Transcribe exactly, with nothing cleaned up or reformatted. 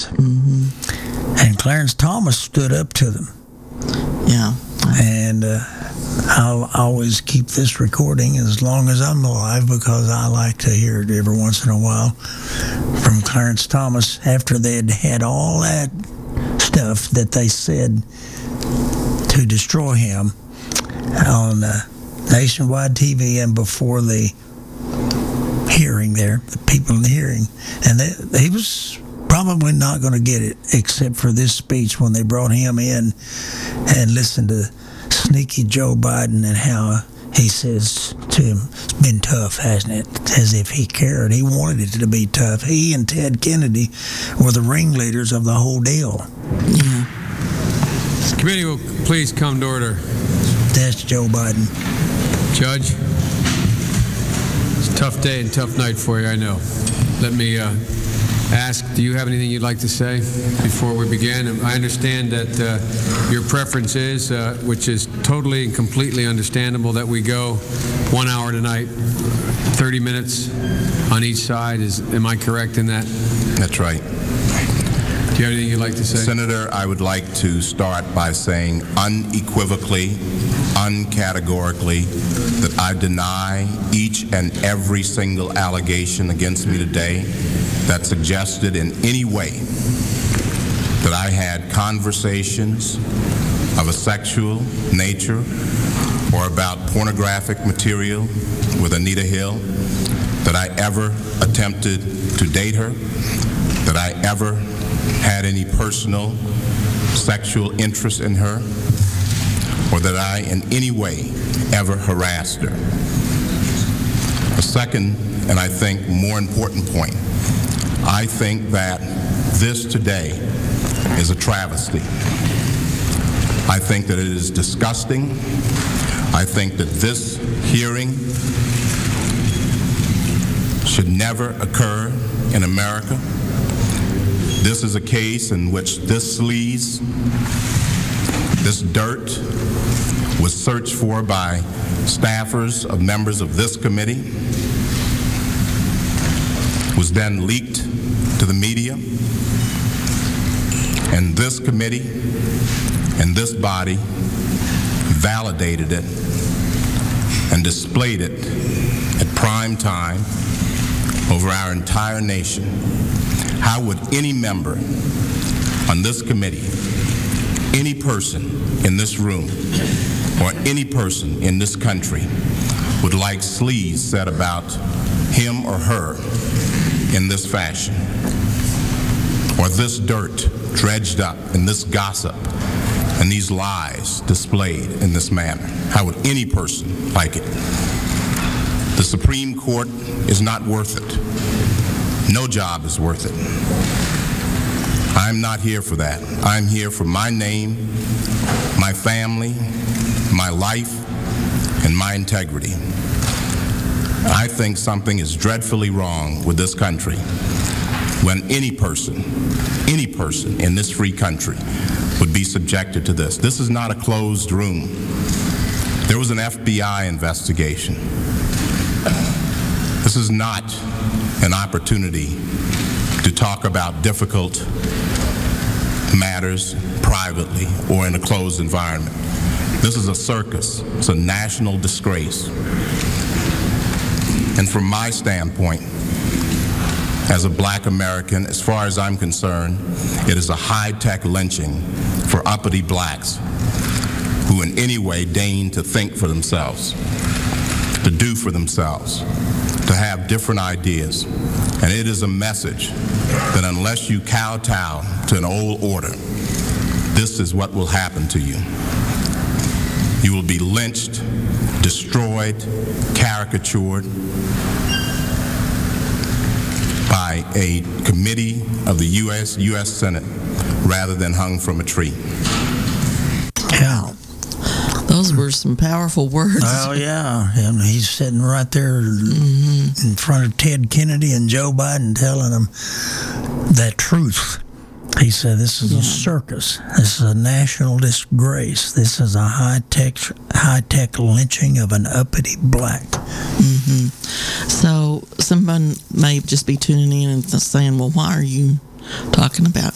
Mm-hmm. And Clarence Thomas stood up to them. Yeah. And uh, I'll always keep this recording as long as I'm alive because I like to hear it every once in a while from Clarence Thomas after they'd had all that stuff that they said to destroy him on uh, nationwide T V and before the hearing there, the people in the hearing. And they, he was probably not going to get it except for this speech when they brought him in and listened to sneaky Joe Biden and how he says to him, it's been tough, hasn't it? As if he cared. He wanted it to be tough. He and Ted Kennedy were the ringleaders of the whole deal. Yeah. Committee will please come to order. That's Joe Biden. Judge, it's a tough day and tough night for you, I know. Let me uh, ask, do you have anything you'd like to say before we begin? I understand that uh, your preference is, uh, which is totally and completely understandable, that we go one hour tonight, thirty minutes on each side. Is, am I correct in that? That's right. Do you have anything you'd like to say? Senator, I would like to start by saying unequivocally, uncategorically, that I deny each and every single allegation against me today that suggested in any way that I had conversations of a sexual nature or about pornographic material with Anita Hill, that I ever attempted to date her, that I ever had any personal sexual interest in her, or that I in any way ever harassed her. A second, and I think more important point, I think that this today is a travesty. I think that it is disgusting. I think that this hearing should never occur in America. This is a case in which this sleaze, this dirt, was searched for by staffers of members of this committee, was then leaked to the media, and this committee and this body validated it and displayed it at prime time over our entire nation. How would any member on this committee, any person in this room, or any person in this country would like sleaze said about him or her in this fashion, or this dirt dredged up, and this gossip and these lies displayed in this manner? How would any person like it? The Supreme Court is not worth it. No job is worth it. I'm not here for that. I'm here for my name, my family, my life, and my integrity. I think something is dreadfully wrong with this country when any person, any person in this free country would be subjected to this. This is not a closed room. There was an F B I investigation. This is not an opportunity to talk about difficult matters privately or in a closed environment. This is a circus. It's a national disgrace. And from my standpoint, as a black American, as far as I'm concerned, it is a high-tech lynching for uppity blacks who in any way deign to think for themselves, to do for themselves, to have different ideas. And it is a message that unless you kowtow to an old order, this is what will happen to you. You will be lynched, destroyed, caricatured by a committee of the U S U S Senate rather than hung from a tree. Yeah. Those were some powerful words. Oh, yeah. And he's sitting right there mm-hmm. in front of Ted Kennedy and Joe Biden telling them that truth. He said, this is yeah. a circus. This is a national disgrace. This is a high-tech high-tech lynching of an uppity black. Mm-hmm. So someone may just be tuning in and saying, well, why are you talking about